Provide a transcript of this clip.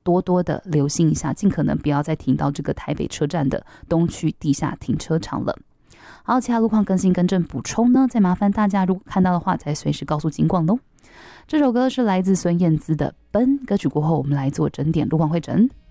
多多的留心一下，尽可能不要再停到这个台北车站的东区地下停车场了。好，其他路况更新更正补充呢，再麻烦大家如果看到的话，再随时告诉警广喽。这首歌是来自孙燕姿的《奔》，歌曲过后我们来做整点路况会诊。